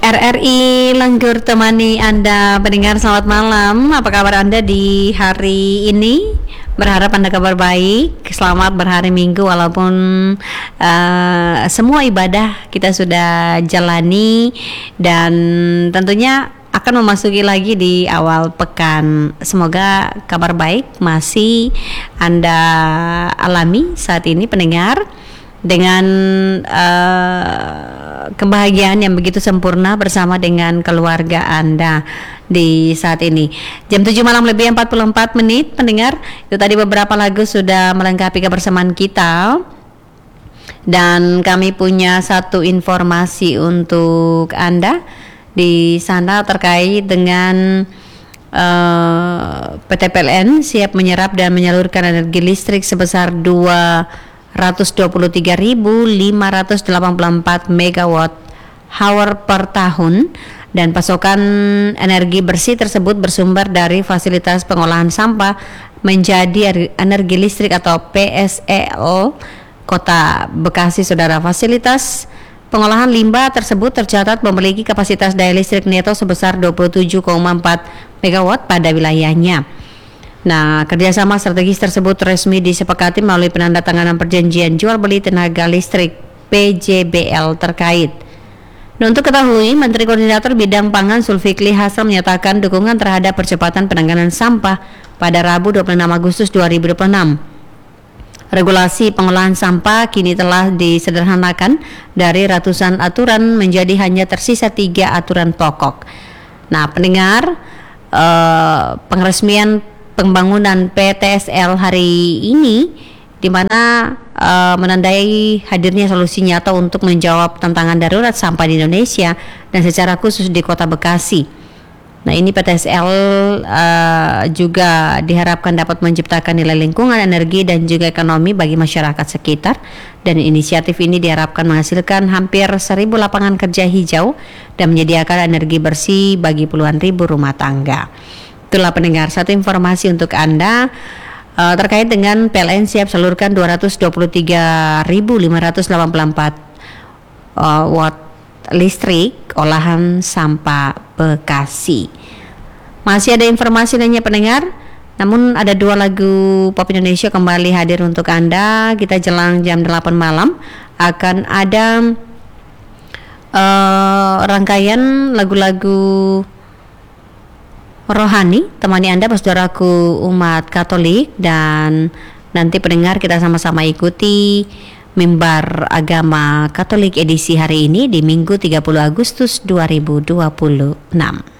RRI Lenggur temani Anda pendengar, selamat malam. Apa kabar Anda di hari ini? Berharap Anda kabar baik. Selamat berhari Minggu walaupun semua ibadah kita sudah jalani dan tentunya akan memasuki lagi di awal pekan. Semoga kabar baik masih Anda alami saat ini pendengar, dengan kebahagiaan yang begitu sempurna bersama dengan keluarga Anda di saat ini. Jam 7 malam lebih 44 menit pendengar. Itu tadi beberapa lagu sudah melengkapi kebersamaan kita. Dan kami punya satu informasi untuk Anda di sana terkait dengan PT PLN siap menyerap dan menyalurkan energi listrik sebesar 223.584 megawatt hour per tahun, dan pasokan energi bersih tersebut bersumber dari fasilitas pengolahan sampah menjadi energi listrik atau PSEL Kota Bekasi. Saudara, fasilitas pengolahan limbah tersebut tercatat memiliki kapasitas daya listrik neto sebesar 27,4 megawatt pada wilayahnya. Nah, kerjasama strategis tersebut resmi disepakati melalui penandatanganan perjanjian jual beli tenaga listrik PJBL terkait. Nah, untuk ketahui, Menteri Koordinator Bidang Pangan Zulkifli Hasan menyatakan dukungan terhadap percepatan penanganan sampah pada Rabu 26 Agustus 2026. Regulasi pengolahan sampah kini telah disederhanakan dari ratusan aturan menjadi hanya tersisa 3 aturan pokok. Nah, pendengar, penresmian pembangunan PTSL hari ini di mana menandai hadirnya solusi nyata untuk menjawab tantangan darurat sampah di Indonesia dan secara khusus di Kota Bekasi. Nah, ini PTSL juga diharapkan dapat menciptakan nilai lingkungan, energi dan juga ekonomi bagi masyarakat sekitar, dan inisiatif ini diharapkan menghasilkan hampir 1.000 lapangan kerja hijau dan menyediakan energi bersih bagi puluhan ribu rumah tangga. Itulah pendengar, satu informasi untuk Anda terkait dengan PLN siap salurkan 223.584 watt listrik olahan sampah Bekasi. Masih ada informasi lainnya pendengar, namun ada 2 lagu pop Indonesia kembali hadir untuk Anda. Kita jelang jam 8 malam akan ada rangkaian lagu-lagu rohani temani Anda, saudaraku umat Katolik, dan nanti pendengar kita sama-sama ikuti mimbar agama Katolik edisi hari ini di Minggu 30 Agustus 2026.